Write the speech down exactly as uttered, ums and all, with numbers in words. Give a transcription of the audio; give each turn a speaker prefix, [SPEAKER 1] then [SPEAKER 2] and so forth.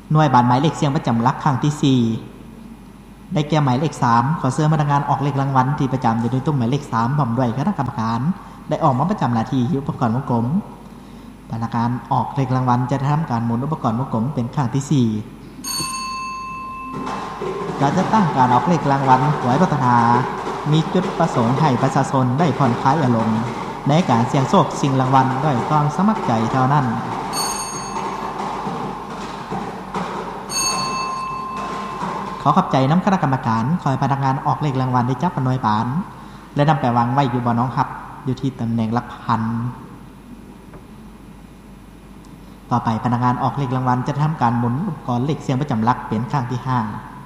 [SPEAKER 1] หน่วยบานหมายเลขเสียงประจำหลักครั้งที่สี่ได้แก่หมายเลขสามขอเชิญพนักงานออกเลขรางวัลที่ประจำอยู่ในตู้หมายเลขสามพร้อมด้วยคณะกรรมการได้ออกมาประจำหน้าที่อยู่อุปกรณ์วงกลมพนักงานออกเลขรางวัลจะทำการหมุนอุปกรณ์วงกลมเป็นครั้งที่สี่การจะตั้งการออกเลขรางวัลหวยพัฒนามีจุดประสงค์ให้ประชาชนได้ผ่อนคลายอารมณ์ในการเสี่ยงโชคชิงรางวัลด้วยความสมัครใจเท่านั้นขอขอบใจน้ำคณะกรรมการคอยพนักงานออกเลขรางวัลได้จับหน่วยบานและนำไปวางไว้อยู่บนน้องครับอยู่ที่ตำแหน่งหลักพันต่อไปพนักงานออกเลขรางวัลจะทำการหมุนอุปกรณ์เลขเสียงประจำหลักเป็นครั้งที่ห้า